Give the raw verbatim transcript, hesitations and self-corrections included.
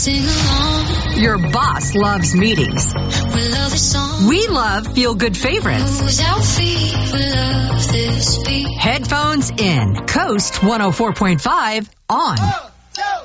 Sing along. Your boss loves meetings. We love this song. We love feel-good favorites. Moves our feet. We love this beat. Headphones in. Coast one oh four point five on.